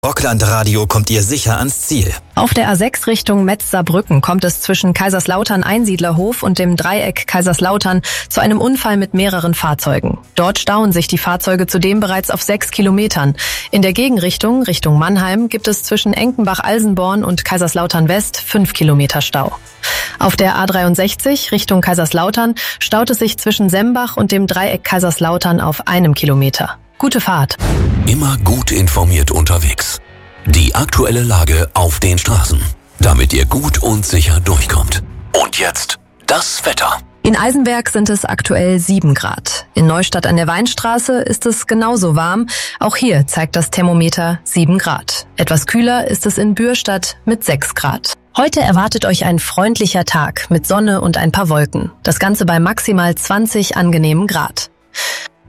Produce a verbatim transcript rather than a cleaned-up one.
Rockland Radio kommt ihr sicher ans Ziel. Auf der A sechs Richtung Metz-Saarbrücken kommt es zwischen Kaiserslautern-Einsiedlerhof und dem Dreieck Kaiserslautern zu einem Unfall mit mehreren Fahrzeugen. Dort stauen sich die Fahrzeuge zudem bereits auf sechs Kilometern. In der Gegenrichtung, Richtung Mannheim, gibt es zwischen Enkenbach-Alsenborn und Kaiserslautern-West fünf Kilometer Stau. Auf der A dreiundsechzig Richtung Kaiserslautern staut es sich zwischen Sembach und dem Dreieck Kaiserslautern auf einem Kilometer. Gute Fahrt. Immer gut informiert unterwegs. Die aktuelle Lage auf den Straßen, damit ihr gut und sicher durchkommt. Und jetzt das Wetter. In Eisenberg sind es aktuell sieben Grad. In Neustadt an der Weinstraße ist es genauso warm. Auch hier zeigt das Thermometer sieben Grad. Etwas kühler ist es in Bürstadt mit sechs Grad. Heute erwartet euch ein freundlicher Tag mit Sonne und ein paar Wolken. Das Ganze bei maximal zwanzig angenehmen Grad.